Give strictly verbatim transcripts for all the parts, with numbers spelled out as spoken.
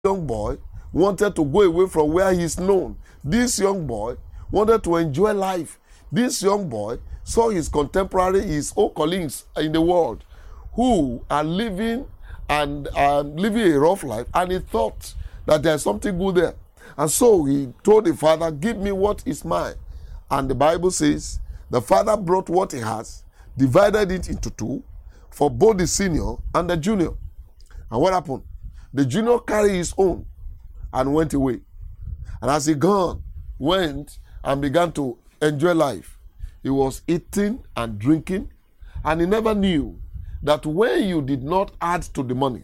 young boy wanted to go away from where he's known. This young boy wanted to enjoy life. This young boy saw his contemporary, his old colleagues in the world who are living and uh, living a rough life, and he thought that there's something good there. And so he told the father, give me what is mine. And the Bible says the father brought what he has, divided it into two for both the senior and the junior. And what happened? The junior carried his own and went away. And as he gone, went and began to enjoy life. He was eating and drinking, and he never knew that when you did not add to the money,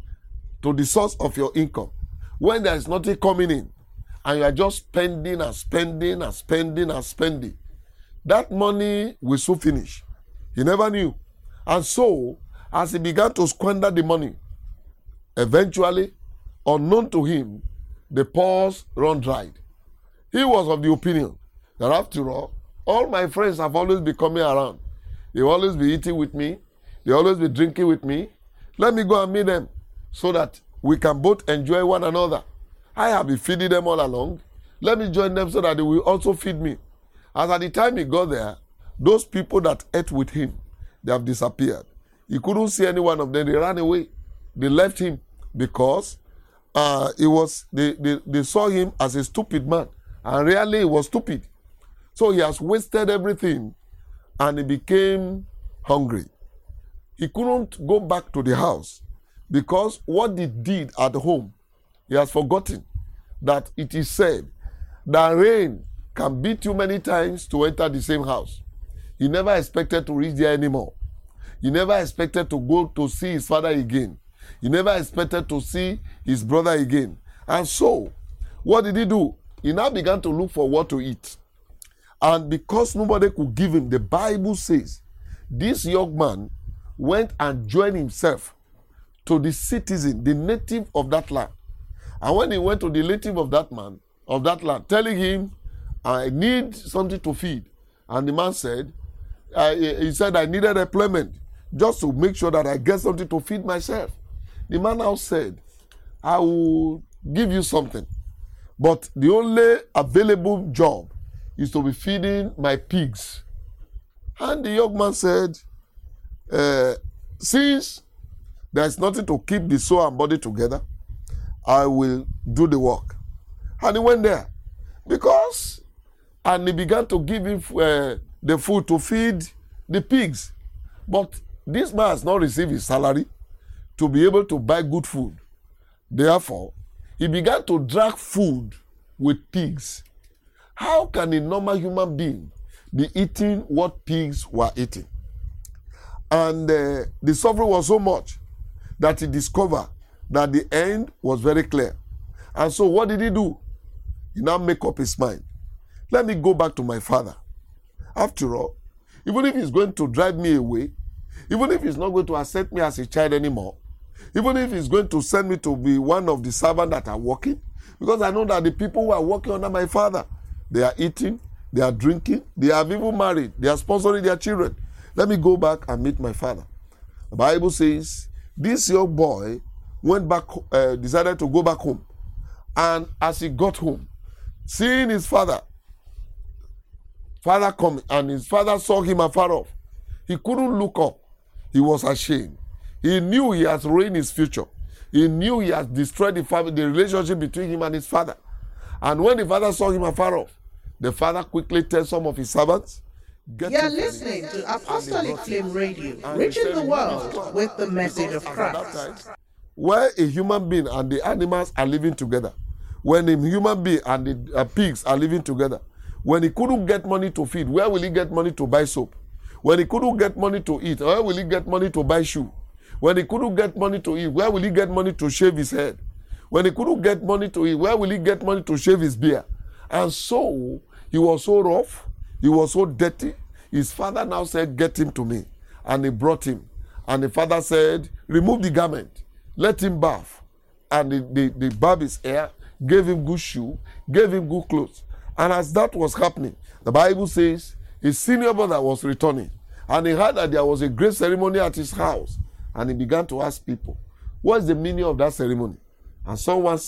to the source of your income, when there is nothing coming in, and you are just spending and spending and spending and spending, that money will soon finish. He never knew. And so, as he began to squander the money, eventually, unknown to him, the purse run dried. He was of the opinion that after all, all my friends have always been coming around. They will always be eating with me. They will always be drinking with me. Let me go and meet them so that we can both enjoy one another. I have been feeding them all along. Let me join them so that they will also feed me. As at the time he got there, those people that ate with him, they have disappeared. He couldn't see any one of them. They ran away. They left him because uh, it was they, they, they saw him as a stupid man. And really he was stupid. So he has wasted everything and he became hungry. He couldn't go back to the house because what he did at home, he has forgotten that it is said that rain can beat you many times to enter the same house. He never expected to reach there anymore. He never expected to go to see his father again. He never expected to see his brother again. And so, what did he do? He now began to look for what to eat. And because nobody could give him, the Bible says, this young man went and joined himself to the citizen, the native of that land. And when he went to the native of that man, of that land, telling him, I need something to feed. And the man said, uh, he said, I needed employment just to make sure that I get something to feed myself. The man now said, I will give you something, but the only available job is to be feeding my pigs. And the young man said, uh, since there is nothing to keep the soul and body together, I will do the work. And he went there. Because, and he began to give him uh, the food to feed the pigs. But this man has not received his salary to be able to buy good food. Therefore, he began to drag food with pigs. How can a normal human being be eating what pigs were eating? And uh, the suffering was so much that he discovered that the end was very clear. And so what did he do? He now made up his mind. Let me go back to my father. After all, even if he's going to drive me away, even if he's not going to accept me as a child anymore, even if he's going to send me to be one of the servants that are working, because I know that the people who are working under my father, they are eating, they are drinking, they have even married, they are sponsoring their children. Let me go back and meet my father. The Bible says, this young boy went back, uh, decided to go back home. And as he got home, seeing his father, father coming, and his father saw him afar off, he couldn't look up. He was ashamed. He knew he has ruined his future. He knew he has destroyed the family, the relationship between him and his father. And when the father saw him afar off, the father quickly tells some of his servants, Get You're listening to Apostolic Flame Radio, reaching the world with the message of Christ. Where a human being and the animals are living together, when a human being and the uh, pigs are living together, when he couldn't get money to feed, where will he get money to buy soap? When he couldn't get money to eat, where will he get money to buy shoe? When he couldn't get money to eat, where will he get money to shave his head? When he couldn't get money to eat, where will he get money to shave his beard? And so, he was so rough, he was so dirty. His father now said, get him to me. And he brought him. And the father said, remove the garment, let him bath. And the, the, the barb his hair, gave him good shoe, gave him good clothes. And as that was happening, the Bible says, his senior brother was returning. And he heard that there was a great ceremony at his house. And he began to ask people, what's the meaning of that ceremony? And someone